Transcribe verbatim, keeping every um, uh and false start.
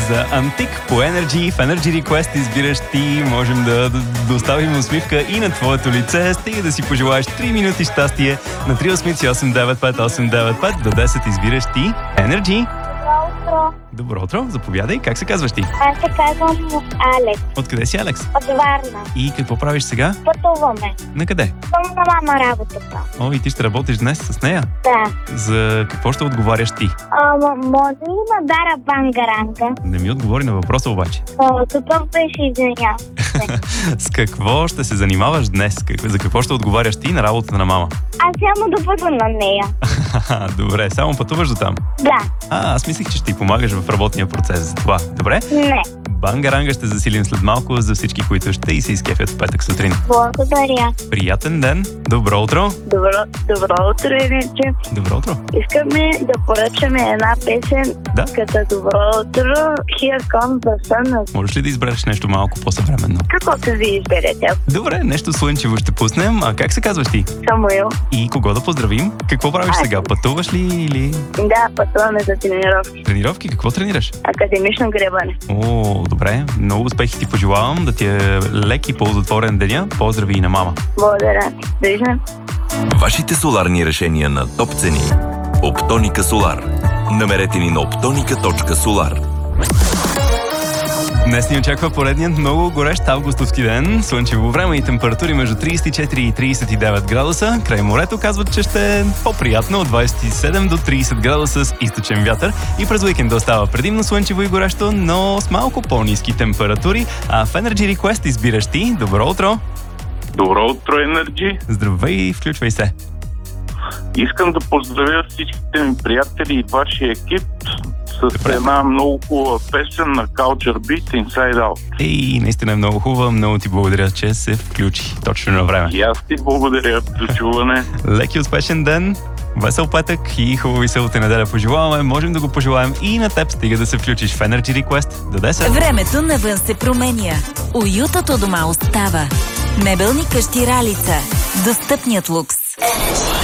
за Антик по Energy. В Energy Request избираш ти. Можем да доставим усмивка и на твоето лице. Стига да си пожелаеш три минути щастие на три осем осем девет пет осем девет пет. До десет избираш ти. Energy. Добро утро. Добро утро. Заповядай. Как се казваш ти? Аз се казвам Алекс. Откъде си, Алекс? От Варна. И какво правиш сега? Пътуваме. На къде? Съм на мама работата. О, и ти ще работиш днес с нея? Да. За какво ще отговаряш ти? А, може ли да дара бангаранга? Не ми отговори на въпроса обаче. О, какъв беше, извинявам. С какво ще се занимаваш днес? Как- За какво ще отговаряш ти на работата на мама? Аз само да пътувам на нея. Добре, само пътуваш до там. Да. А, аз мислих, че ще ти помагаш в работния процес за това. Добре? Не. Бангаранга ще засилим след малко за всички, които ще и се изкефят в петък сутрин. Благодаря. Приятен ден! Добро утро! Добро, добро утро, Ениче. Добро утро! Искаме да поръчаме една песен Да. като Добро утро, Here Comes the Sun. Можеш ли да избереш нещо малко по-съвременно? Каквото ви изберете. Добре, нещо слънчево ще пуснем. А как се казваш ти? Самуил. И кого да поздравим? Какво правиш Аз. сега? Пътуваш ли или Да, пътуваме за тренировки. тренировки? Какво тренираш? Академично гребане. О, добре. Много успехи ти пожелавам, да ти е лек и ползотворен деня. Поздрави и на мама. Благодаря. Довиждане. Вашите соларни решения на топ цени. Оптоника Солар. Намерете ни на оптоника точка солар. Днес ни очаква поредният много горещ августовски ден. Слънчево време и температури между трийсет и четири и трийсет и девет градуса. Край морето казват, че ще е по-приятно от двайсет и седем до трийсет градуса с източен вятър. И през уикенда остава предимно слънчево и горещо, но с малко по-ниски температури. А в Energy Request избираш ти. Добро утро! Добро утро, Energy. Здравей, включвай се. Искам да поздравя всичките ми приятели и вашия екип с Добре. една много хубава песен на Culture Beat Inside Out. Ей, наистина е много хубава. Много ти благодаря, че се включи точно на време. И аз ти благодаря. До чуване. Лек и успешен ден, весел петък и хубави селата неделя пожелаваме. Можем да го пожелаем и на теб, стига да се включиш в Energy Request до десет. Времето навън се променя. Уютът у дома остава. Мебелни къщи Ралица. Достъпният лукс.